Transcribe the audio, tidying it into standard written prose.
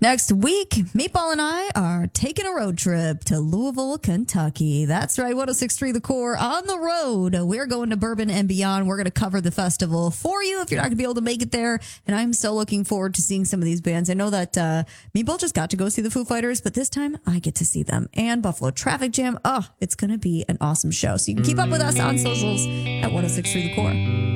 Next week, Meatball and I are taking a road trip to Louisville, Kentucky. That's right, 106.3 The Core on the road. We're going to Bourbon and beyond. We're going to cover the festival for you if you're not going to be able to make it there. And I'm so looking forward to seeing some of these bands. I know that Meatball just got to go see the Foo Fighters, but this time I get to see them. And Buffalo Traffic Jam. Oh, it's going to be an awesome show. So you can keep up with us on socials at 106.3 The Core.